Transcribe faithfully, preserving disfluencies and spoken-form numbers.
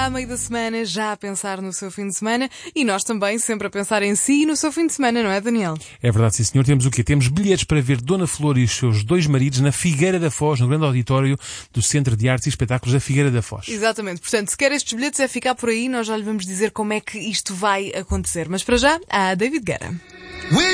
À meio da semana, já a pensar no seu fim de semana e nós também sempre a pensar em si e no seu fim de semana, não é, Daniel? É verdade, sim senhor. Temos o quê? Temos bilhetes para ver Dona Flor e os seus dois maridos na Figueira da Foz, no grande auditório do Centro de Artes e Espetáculos da Figueira da Foz. Exatamente. Portanto, se quer estes bilhetes é ficar por aí, nós já lhe vamos dizer como é que isto vai acontecer. Mas para já, há David Guerra.